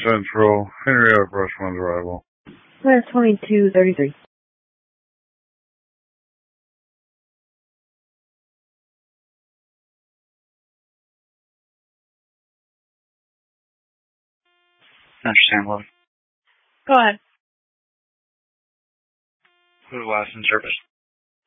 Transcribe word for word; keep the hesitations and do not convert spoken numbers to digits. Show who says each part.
Speaker 1: Central, Henrietta Brush One's arrival.
Speaker 2: Class twenty-two thirty-three.
Speaker 3: Understand, Lloyd.
Speaker 2: Go ahead.
Speaker 3: Who's last in service?